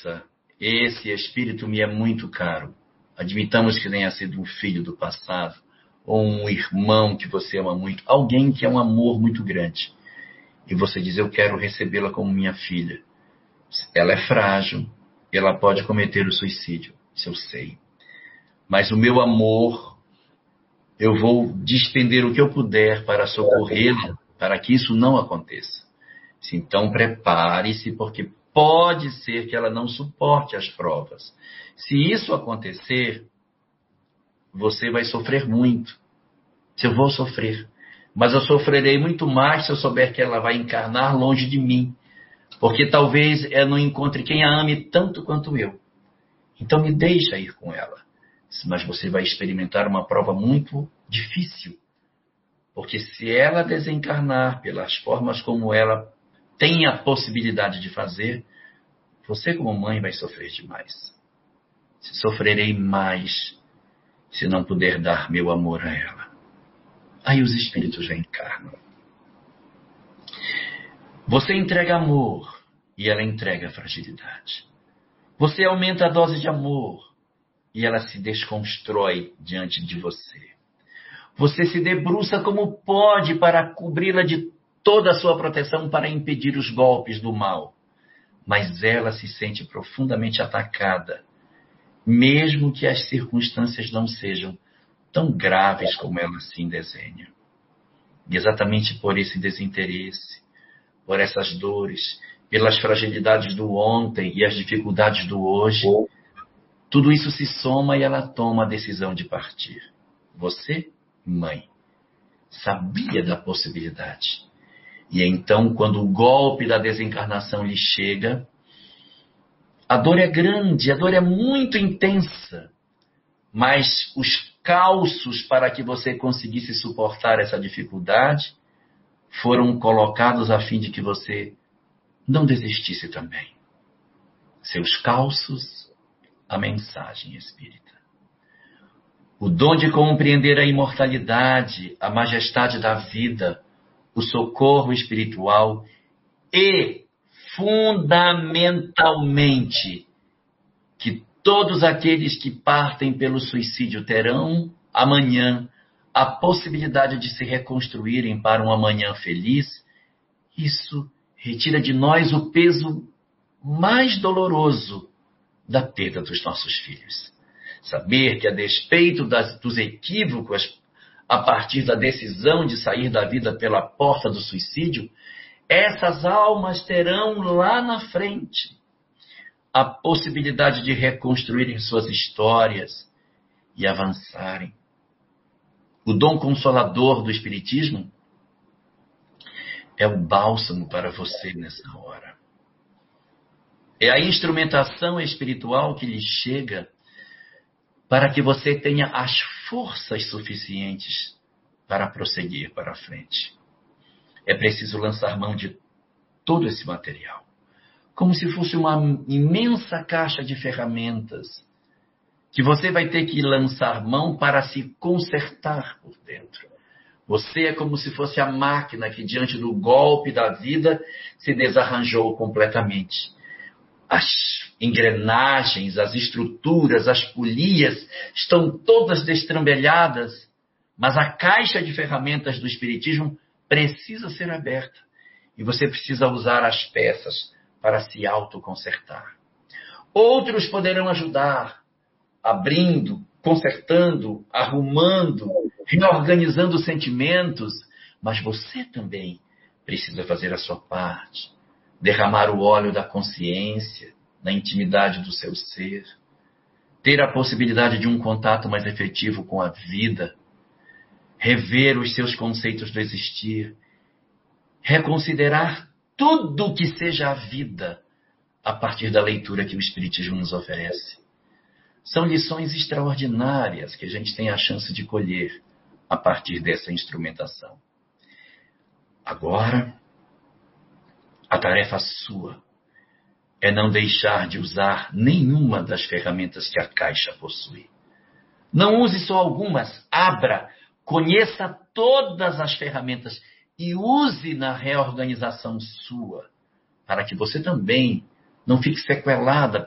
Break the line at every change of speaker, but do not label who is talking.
Nossa, esse espírito me é muito caro. Admitamos que tenha sido um filho do passado, ou um irmão que você ama muito, alguém que é um amor muito grande. E você diz, eu quero recebê-la como minha filha. Ela é frágil, ela pode cometer o suicídio, isso eu sei. Mas o meu amor, eu vou despender o que eu puder para socorrê-la, para que isso não aconteça. Então prepare-se, porque pode ser que ela não suporte as provas. Se isso acontecer, você vai sofrer muito. Eu vou sofrer. Mas eu sofrerei muito mais se eu souber que ela vai encarnar longe de mim. Porque talvez eu não encontre quem a ame tanto quanto eu. Então me deixa ir com ela. Mas você vai experimentar uma prova muito difícil. Porque se ela desencarnar pelas formas como ela tem a possibilidade de fazer, você como mãe vai sofrer demais. Sofrerei mais se não puder dar meu amor a ela. Aí os espíritos já encarnam. Você entrega amor e ela entrega fragilidade. Você aumenta a dose de amor e ela se desconstrói diante de você. Você se debruça como pode para cobri-la de toda a sua proteção para impedir os golpes do mal. Mas ela se sente profundamente atacada, mesmo que as circunstâncias não sejam tão graves como ela assim desenha. E exatamente por esse desinteresse, por essas dores, pelas fragilidades do ontem e as dificuldades do hoje, tudo isso se soma e ela toma a decisão de partir. Você, mãe, sabia da possibilidade. E então, quando o golpe da desencarnação lhe chega, a dor é grande, a dor é muito intensa, mas os calços para que você conseguisse suportar essa dificuldade foram colocados a fim de que você não desistisse também. Seus calços, a mensagem espírita. O dom de compreender a imortalidade, a majestade da vida, o socorro espiritual e, fundamentalmente, que todos aqueles que partem pelo suicídio terão amanhã a possibilidade de se reconstruírem para um amanhã feliz, isso retira de nós o peso mais doloroso da perda dos nossos filhos. Saber que, a despeito dos equívocos a partir da decisão de sair da vida pela porta do suicídio, essas almas terão lá na frente a possibilidade de reconstruírem suas histórias e avançarem. O dom consolador do Espiritismo é o bálsamo para você nessa hora. É a instrumentação espiritual que lhe chega para que você tenha as forças suficientes para prosseguir para a frente. É preciso lançar mão de todo esse material, como se fosse uma imensa caixa de ferramentas que você vai ter que lançar mão para se consertar por dentro. Você é como se fosse a máquina que, diante do golpe da vida, se desarranjou completamente. As engrenagens, as estruturas, as polias estão todas destrambelhadas, mas a caixa de ferramentas do Espiritismo precisa ser aberta. E você precisa usar as peças para se autoconsertar. Outros poderão ajudar, abrindo, consertando, arrumando, reorganizando os sentimentos, mas você também precisa fazer a sua parte, derramar o óleo da consciência na intimidade do seu ser, ter a possibilidade de um contato mais efetivo com a vida, rever os seus conceitos do existir, reconsiderar tudo que seja a vida a partir da leitura que o Espiritismo nos oferece. São lições extraordinárias que a gente tem a chance de colher a partir dessa instrumentação. Agora, a tarefa sua é não deixar de usar nenhuma das ferramentas que a caixa possui. Não use só algumas, abra, conheça todas as ferramentas e use na reorganização sua, para que você também não fique sequelada